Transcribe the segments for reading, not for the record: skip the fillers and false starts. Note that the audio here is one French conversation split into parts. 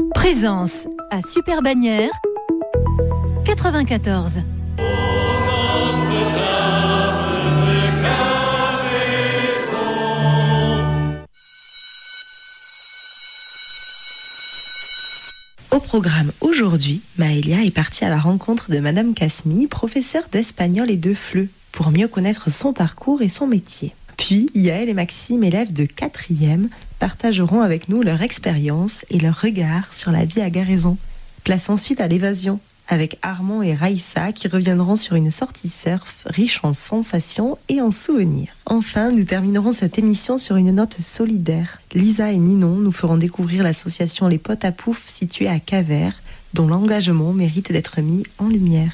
Présence à Super Bagnères 94. Au programme aujourd'hui, Maëlia est partie à la rencontre de Madame Casmi, professeure d'espagnol et de FLE, pour mieux connaître son parcours et son métier. Puis, Yael et Maxime, élèves de 4e, partageront avec nous leur expérience et leur regard sur la vie à Garaison. Place ensuite à l'évasion, avec Armand et Raïssa qui reviendront sur une sortie surf riche en sensations et en souvenirs. Enfin, nous terminerons cette émission sur une note solidaire. Lisa et Ninon nous feront découvrir l'association Les Potes à Pouf située à Cavers, dont l'engagement mérite d'être mis en lumière.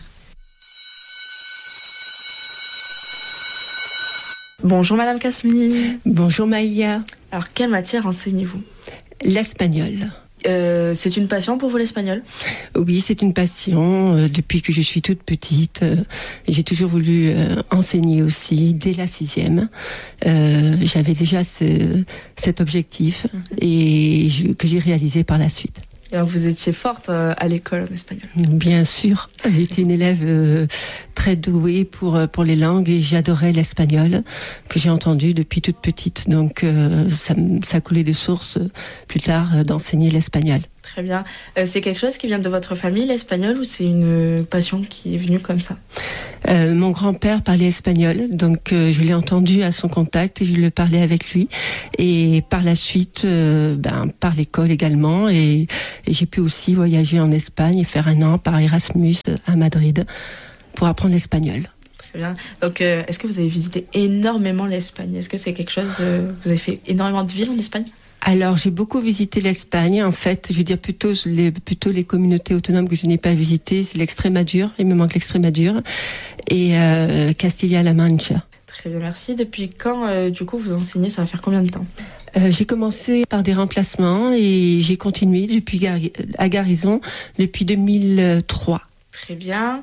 Bonjour Madame Casmi. Bonjour Maïlia. Alors, quelle matière enseignez-vous ? L'espagnol. C'est une passion pour vous, l'espagnol ? Oui, c'est une passion. Depuis que je suis toute petite, j'ai toujours voulu enseigner aussi dès la 6e. J'avais déjà cet objectif et que j'ai réalisé par la suite. Et alors, vous étiez forte à l'école en espagnol ? Bien sûr. J'étais une élève très douée pour les langues et j'adorais l'espagnol que j'ai entendu depuis toute petite. Donc, ça coulait de source plus tard d'enseigner l'espagnol. Très bien. C'est quelque chose qui vient de votre famille, l'espagnol, ou c'est une passion qui est venue comme ça ? Mon grand-père parlait espagnol, donc je l'ai entendu à son contact et je le parlais avec lui. Et par la suite, par l'école également. Et j'ai pu aussi voyager en Espagne et faire un an par Erasmus à Madrid pour apprendre l'espagnol. Très bien. Donc, est-ce que vous avez visité énormément l'Espagne ? Est-ce que c'est quelque chose... vous avez fait énormément de villes en Espagne ? Alors, j'ai beaucoup visité l'Espagne. En fait, je veux dire plutôt les communautés autonomes que je n'ai pas visitées. C'est l'Extrémadure. Il me manque l'Extrémadure. Et Castilla-La Mancha. Très bien, merci. Depuis quand, du coup, vous enseignez ? Ça va faire combien de temps ? J'ai commencé par des remplacements et j'ai continué à Garaison depuis 2003. Très bien.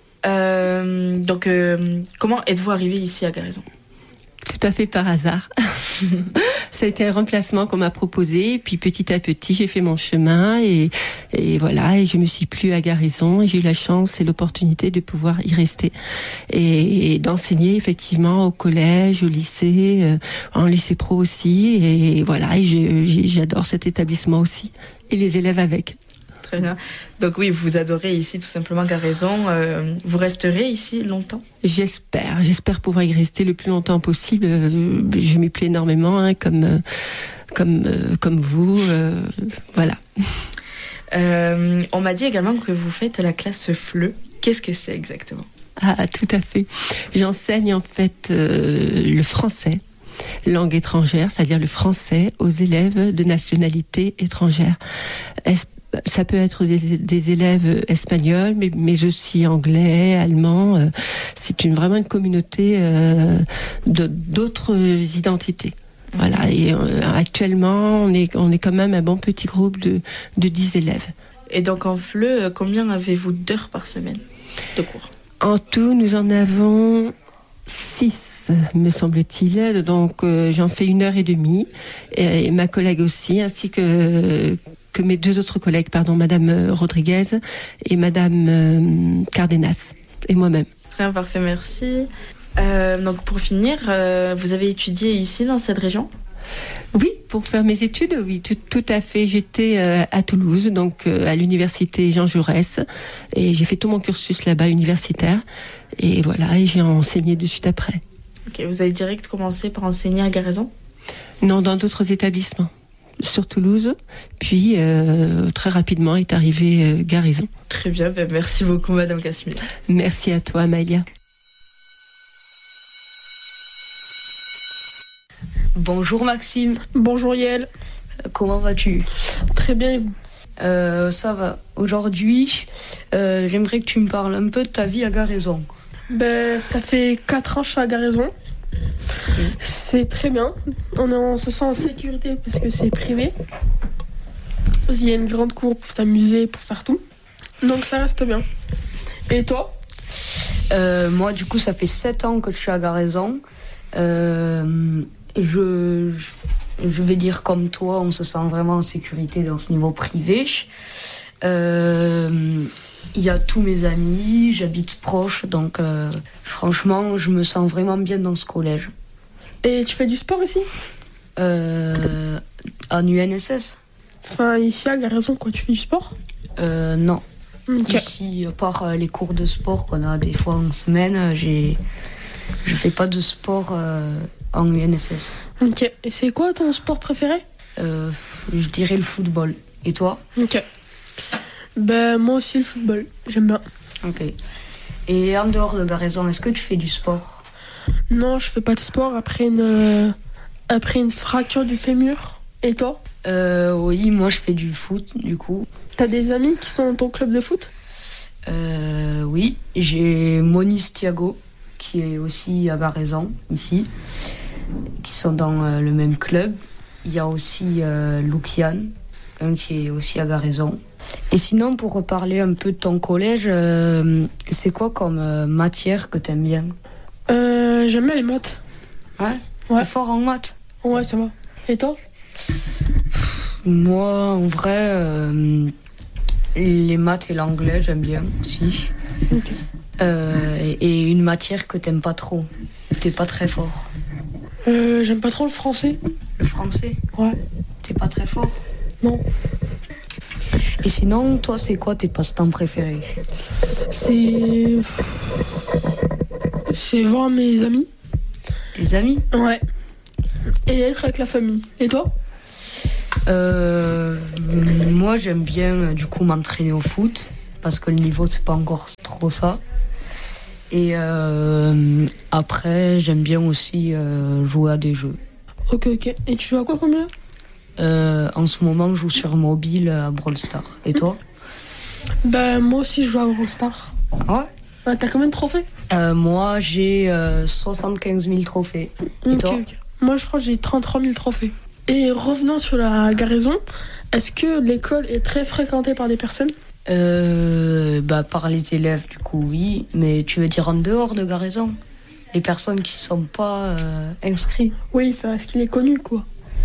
Donc, comment êtes-vous arrivé ici à Garaison ? Tout à fait par hasard. Ça a été un remplacement qu'on m'a proposé. Et puis petit à petit, j'ai fait mon chemin et voilà. Et je me suis plu à Garaison. Et j'ai eu la chance et l'opportunité de pouvoir y rester et d'enseigner effectivement au collège, au lycée, en lycée pro aussi. Et voilà. Et j'adore cet établissement aussi et les élèves avec. Très bien. Donc oui, vous adorez ici tout simplement Garaison. Vous resterez ici longtemps ? J'espère pouvoir y rester le plus longtemps possible. Je m'y plais énormément, comme vous. Voilà. On m'a dit également que vous faites la classe FLE. Qu'est-ce que c'est exactement ? Ah, tout à fait. J'enseigne en fait le français, langue étrangère, c'est-à-dire le français aux élèves de nationalité étrangère. Ça peut être des élèves espagnols, mais aussi anglais, allemands. C'est vraiment une communauté d'autres identités. Voilà. Et actuellement, on est quand même un bon petit groupe de 10 élèves. Et donc en FLE, combien avez-vous d'heures par semaine de cours ? En tout, nous en avons 6, me semble-t-il. Donc j'en fais 1h30. Et ma collègue aussi, ainsi que mes 2 autres collègues, Madame Rodriguez et Madame Cardenas, et moi-même. Très bien, parfait, merci. Donc pour finir, vous avez étudié ici, dans cette région ? Oui, pour faire mes études, oui, tout à fait. J'étais à Toulouse, donc à l'université Jean Jaurès, et j'ai fait tout mon cursus là-bas universitaire, et voilà, et j'ai enseigné de suite après. Ok, vous avez direct commencé par enseigner à Garaison ? Non, dans d'autres établissements. Sur Toulouse, puis très rapidement est arrivé Garaison. Très bien, merci beaucoup Madame Casmi. Merci à toi Maëlia. Bonjour Maxime. Bonjour Yael. Comment vas-tu ? Très bien et vous ? Ça va. Aujourd'hui, j'aimerais que tu me parles un peu de ta vie à Garaison. Ça fait 4 ans que je suis à Garaison. C'est très bien. On se sent en sécurité parce que c'est privé. Il y a une grande cour pour s'amuser, pour faire tout. Donc ça reste bien. Et toi ? Moi, du coup, ça fait 7 ans que je suis à Garaison. je vais dire comme toi, on se sent vraiment en sécurité dans ce niveau privé. Il y a tous mes amis, j'habite proche, donc franchement, je me sens vraiment bien dans ce collège. Et tu fais du sport ici? En UNSS? Enfin, ici à Garaison, quoi, tu fais du sport? Non. Ok. Ici, à part les cours de sport qu'on a des fois en semaine, je fais pas de sport en UNSS. Ok. Et c'est quoi ton sport préféré? Je dirais le football. Et toi? Ok. Ben, moi aussi, le football. J'aime bien. Ok. Et en dehors de Garaison, est-ce que tu fais du sport? Non, je fais pas de sport après une fracture du fémur. Et toi? Oui, moi je fais du foot, du coup. T'as des amis qui sont dans ton club de foot? Oui, j'ai Monis Thiago, qui est aussi à Garaison, ici, qui sont dans le même club. Il y a aussi Lukian, qui est aussi à Garaison. Et sinon, pour reparler un peu de ton collège, c'est quoi comme matière que t'aimes bien? J'aime bien les maths. Ouais? Ouais. T'es fort en maths? Ouais, ça va. Et toi? Moi, en vrai, les maths et l'anglais, j'aime bien aussi. Ok. Et une matière que t'aimes pas trop. T'es pas très fort. J'aime pas trop le français. Le français? Ouais. T'es pas très fort? Non. Et sinon, toi, c'est quoi tes passe-temps préférés? C'est voir mes amis. Tes amis? Ouais. Et être avec la famille. Et toi? Moi, j'aime bien du coup m'entraîner au foot parce que le niveau c'est pas encore trop ça. Et après, j'aime bien aussi jouer à des jeux. Ok. Et tu joues à quoi comme jeu? En ce moment, je joue sur mobile à Brawl Stars. Et toi? Ben, moi aussi, je joue à Brawl Stars. Ouais. T'as combien de trophées? Moi, j'ai 75 000 trophées. Et toi? Ok. Moi, je crois que j'ai 33 000 trophées. Et revenant sur la Garaison, est-ce que l'école est très fréquentée par des personnes? Par les élèves, du coup, oui. Mais tu veux dire en dehors de Garaison? Les personnes qui sont pas inscrites? Oui, enfin, est-ce qu'il est connu, quoi?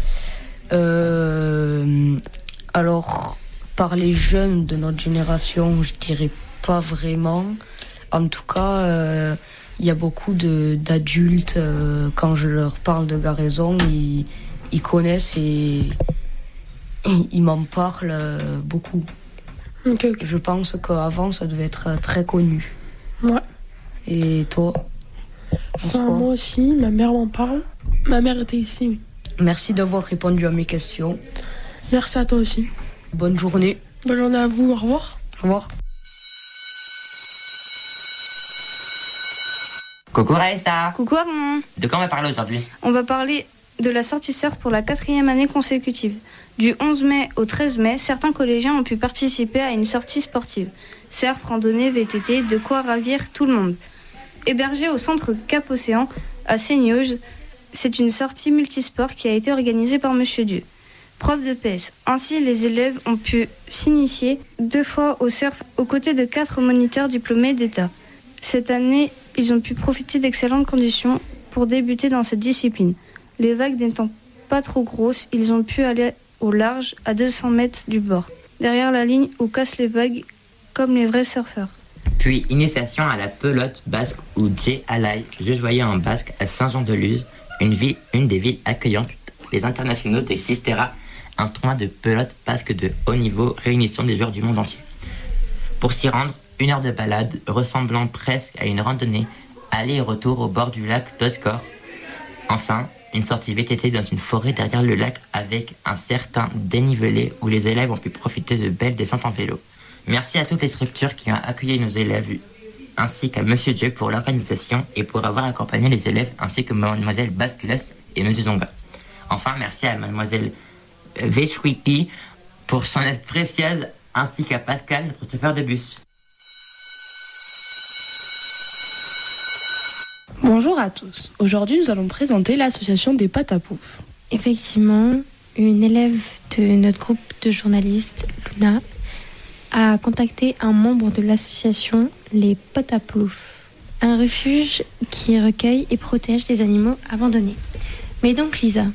Alors, par les jeunes de notre génération, je dirais pas vraiment. En tout cas, il y a beaucoup d'adultes, quand je leur parle de Garaison, ils connaissent et ils m'en parlent beaucoup. Ok. Je pense qu'avant, ça devait être très connu. Ouais. Et toi? Enfin, moi aussi, ma mère m'en parle. Ma mère était ici, oui. Merci d'avoir répondu à mes questions. Merci à toi aussi. Bonne journée. Bonne journée à vous, au revoir. Au revoir. Coucou Raissa. Coucou Armand. De quoi on va parler aujourd'hui? On va parler de la sortie surf pour la 4e année consécutive. Du 11 mai au 13 mai, certains collégiens ont pu participer à une sortie sportive. Surf, randonnée, VTT, de quoi ravir tout le monde. Hébergé au centre Cap-Océan à Seigneuse, c'est une sortie multisport qui a été organisée par Monsieur Dieu. Prof de PS. Ainsi, les élèves ont pu s'initier 2 fois au surf aux côtés de 4 moniteurs diplômés d'État. Cette année, ils ont pu profiter d'excellentes conditions pour débuter dans cette discipline. Les vagues n'étant pas trop grosses, ils ont pu aller au large à 200 mètres du bord, derrière la ligne où cassent les vagues comme les vrais surfeurs. Puis initiation à la pelote basque ou Dje Alai, jeu joyeux en basque à Saint-Jean-de-Luz, une des villes accueillantes, les internationaux de Sistera, un tournoi de pelote basque de haut niveau réunissant des joueurs du monde entier. Pour s'y rendre, 1 heure de balade ressemblant presque à une randonnée, aller et retour au bord du lac d'Oscor. Enfin, une sortie VTT dans une forêt derrière le lac avec un certain dénivelé où les élèves ont pu profiter de belles descentes en vélo. Merci à toutes les structures qui ont accueilli nos élèves, ainsi qu'à Monsieur Dieu pour l'organisation et pour avoir accompagné les élèves, ainsi que Mademoiselle Basculas et Monsieur Zonga. Enfin, merci à Mademoiselle Vechwiki pour son aide précieuse, ainsi qu'à Pascal, notre chauffeur de bus. Bonjour à tous. Aujourd'hui, nous allons présenter l'association des pâtes à pouf. Effectivement, une élève de notre groupe de journalistes, Luna, a contacté un membre de l'association Les Potes à Plouf, un refuge qui recueille et protège des animaux abandonnés. Mais donc Lisa,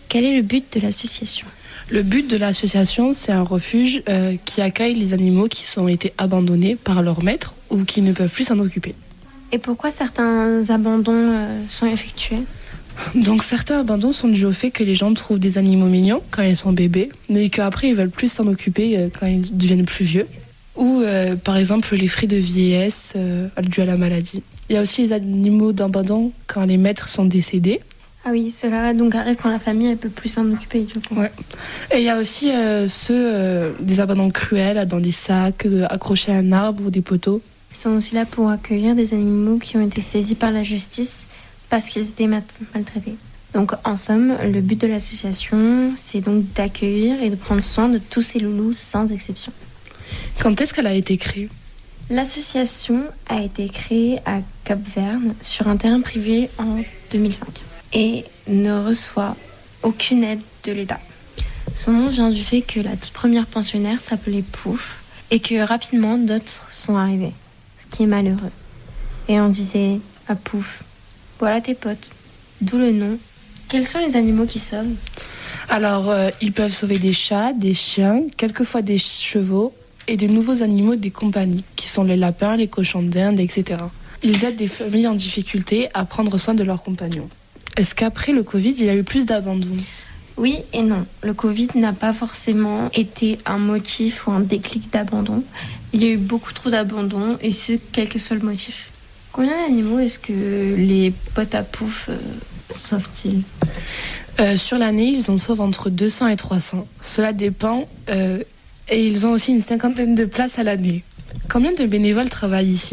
Quel est le but de l'association ? Le but de l'association, c'est un refuge qui accueille les animaux qui ont été abandonnés par leur maître ou qui ne peuvent plus s'en occuper. Et pourquoi certains abandons sont effectués ? Donc certains abandons sont dus au fait que les gens trouvent des animaux mignons quand ils sont bébés, mais qu'après ils veulent plus s'en occuper quand ils deviennent plus vieux. Ou par exemple les frais de vieillesse dus à la maladie. Il y a aussi les animaux d'abandon quand les maîtres sont décédés. Ah oui, cela donc arrive quand la famille ne peut plus s'en occuper du coup. Ouais. Et il y a aussi des abandons cruels dans des sacs, accrochés à un arbre ou des poteaux. Ils sont aussi là pour accueillir des animaux qui ont été saisis par la justice parce qu'ils étaient maltraités. Donc en somme, le but de l'association, c'est donc d'accueillir et de prendre soin de tous ces loulous sans exception. Quand est-ce qu'elle a été créée ? L'association a été créée à Cap-Verne sur un terrain privé en 2005 et ne reçoit aucune aide de l'État. Son nom vient du fait que la toute première pensionnaire s'appelait Pouf et que rapidement d'autres sont arrivés, ce qui est malheureux. Et on disait à Pouf, voilà tes potes, d'où le nom. Quels sont les animaux qui sauvent ? Alors, ils peuvent sauver des chats, des chiens, quelquefois des chevaux et de nouveaux animaux des compagnies, qui sont les lapins, les cochons d'Inde, etc. Ils aident des familles en difficulté à prendre soin de leurs compagnons. Est-ce qu'après le Covid, il y a eu plus d'abandon ? Oui et non. Le Covid n'a pas forcément été un motif ou un déclic d'abandon. Il y a eu beaucoup trop d'abandon, et ce, quel que soit le motif. Combien d'animaux est-ce que les potes à Pouf sauvent-ils ? Sur l'année, ils en sauvent entre 200 et 300. Cela dépend, et ils ont aussi une 50aine de places à l'année. Combien de bénévoles travaillent ici ?